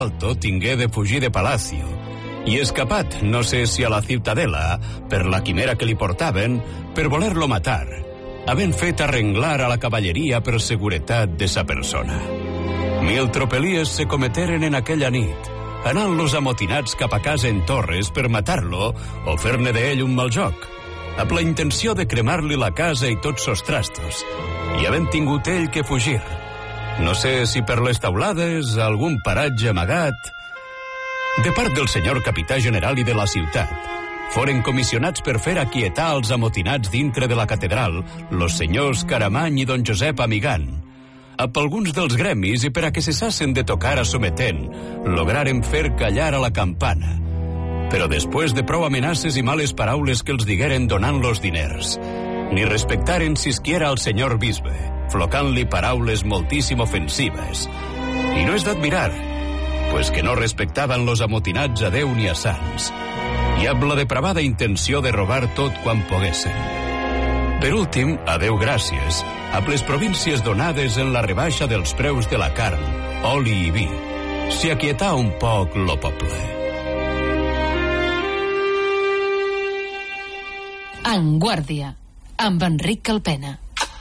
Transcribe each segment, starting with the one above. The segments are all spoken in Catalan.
Salto tingué de fugir de Palacio i escapat, no sé si a la Ciutadela, per la quimera que li portaven, per voler-lo matar, havent fet arrenglar a la cavalleria per seguretat de sa persona. 1000 tropelies se cometeren en aquella nit, anant-los amotinats cap a casa en Torres per matar-lo o fer-ne d'ell un mal joc, amb la intenció de cremar-li la casa i tots sos trastos, i havent tingut ell que fugir. No sé si per les taulades, algun paratge amagat. De part del senyor capità general i de la ciutat, foren comissionats per fer aquietar els amotinats dintre de la catedral los senyors Caramany i don Josep Amigan. Amb alguns dels gremis i per a que cessassen de tocar a sometent, lograren fer callar a la campana. Però després de prou amenaces i males paraules que els digueren donant-los diners, ni respectaren sisquiera al senyor bisbe, flocant-li paraules moltíssim ofensives. I no és d'admirar, pues que no respectaven los amotinats a Déu ni a sants, i amb la depravada intenció de robar tot quan poguessin. Per últim, a Déu gràcies, amb les províncies donades en la rebaixa dels preus de la carn, oli i vi, s'hi aquietà un poc lo poble. En Guàrdia, amb Enric Calpena.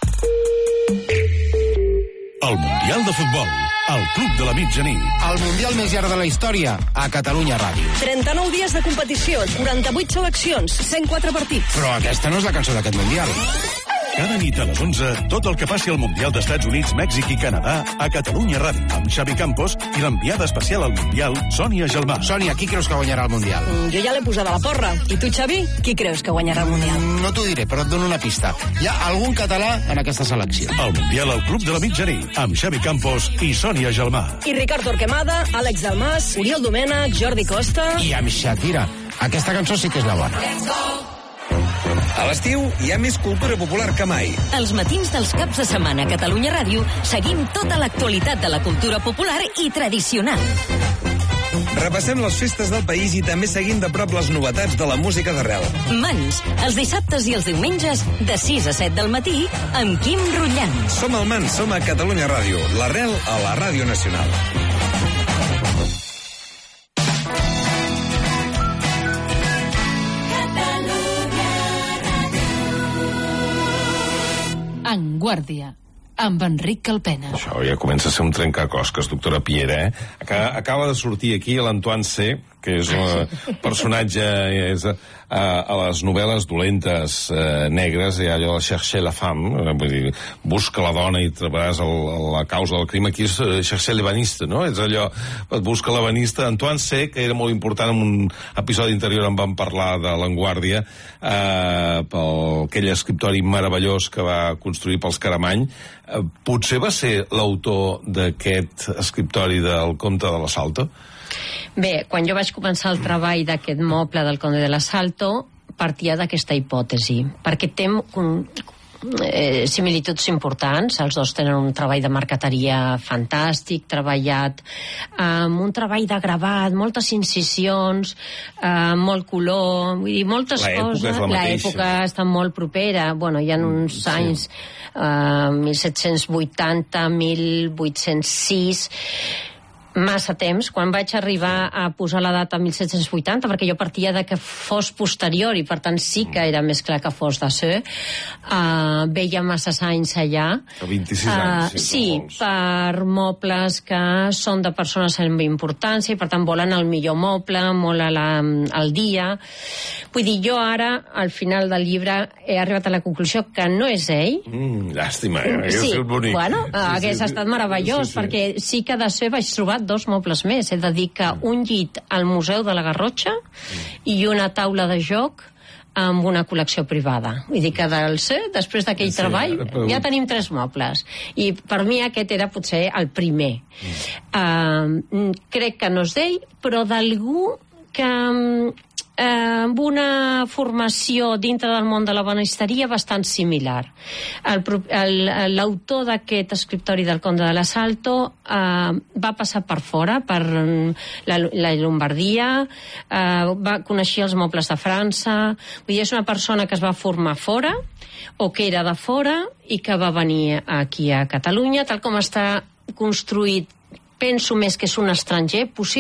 El Mundial de Futbol, al Club de la Mitjanit. El Mundial més llarg de la història, a Catalunya Ràdio. 39 dies de competició, 48 seleccions, 104 partits. Però aquesta no és la cançó d'aquest Mundial. Cada nit a les 11, tot el que passi al Mundial d'Estats Units, Mèxic i Canadà a Catalunya Ràdio, amb Xavi Campos i l'enviada especial al Mundial, Sònia Gelmà. Sònia, qui creus que guanyarà el Mundial? Jo ja l'he posada a la porra. I tu, Xavi, qui creus que guanyarà el Mundial? No t'ho diré, però et dono una pista. Hi ha algun català en aquesta selecció. El Mundial al Club de la Mitjanit, amb Xavi Campos i Sònia Gelmà. I Ricard Torquemada, Àlex Dalmas, Oriol Domènech, Jordi Costa... I amb Shakira. Aquesta cançó sí que és la bona. A l'estiu hi ha més cultura popular que mai. Els matins dels caps de setmana a Catalunya Ràdio seguim tota l'actualitat de la cultura popular i tradicional. Repassem les festes del país i també seguim de prop les novetats de la música d'arrel. Mans, els dissabtes i els diumenges de 6 a 7 del matí amb Quim Rullant. Som al Mans, som a Catalunya Ràdio, l'arrel a la Ràdio Nacional. En Guàrdia, amb Enric Calpena. Això ja comença a ser un trencaclosques, doctora Piera, eh? Acaba de sortir aquí l'Antoine C., que és un personatge a les novel·les dolentes negres, hi ha allò de chercher la femme, vull dir, busca la dona i trobaràs la causa del crim. Aquí és chercher l'ebanista, no? És allò, et busca l'ebanista. Antoine C., que era molt important, en un episodi anterior en vam parlar de l'Anguàrdia, aquell escriptori meravellós que va construir pels Caramany. Potser va ser l'autor d'aquest escriptori del Comte de la Salto? Bé, quan jo vaig començar el treball d'aquest moble del Conde de la Salto, partia d'aquesta hipòtesi, perquè té similituds importants. Els dos tenen un treball de marqueteria fantàstic, treballat amb un treball de gravat, moltes incisions, molt color, vull dir, moltes coses. L'època està molt propera. Bueno, hi ha uns anys, 1780, 1806... massa temps. Quan vaig arribar a posar la data 1780, perquè jo partia de que fos posterior i per tant sí que era més clar que fos de ser, veia massa anys allà. 26 anys. Sí, per mobles que són de persones amb importància i per tant volen el millor moble, molt al dia. Vull dir, jo ara, al final del llibre, he arribat a la conclusió que no és ell. Llàstima, hagués estat bonic. Bueno, hagués estat meravellós, perquè sí que de ser vaig trobar 2 mobles més. He de dir que un llit al Museu de la Garrotxa i una taula de joc amb una col·lecció privada. Vull dir que després d'aquell treball ja tenim 3 mobles. I per mi aquest era potser el primer. Crec que no és d'ell, però d'algú que amb una formació dintre del món de la banisteria bastant similar. L'autor d'aquest escriptori del Conde de la Salto va passar per fora, per la Llombardia, va conèixer els mobles de França. Vull dir, és una persona que es va formar fora, o que era de fora, i que va venir aquí a Catalunya, tal com està construït penso més que és un estranger, possiblement